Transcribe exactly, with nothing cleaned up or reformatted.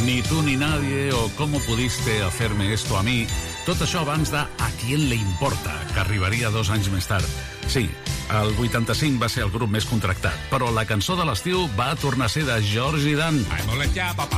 Ni tu ni nadie o cómo pudiste hacerme esto a mi. Tot això abans de A quién le importa, que arribaria dos anys més tard. Sí, el vuitanta-cinc va ser el grup més contractat, però la cançó de l'estiu va tornar a ser de George Dan. Ai, molt ja, papà.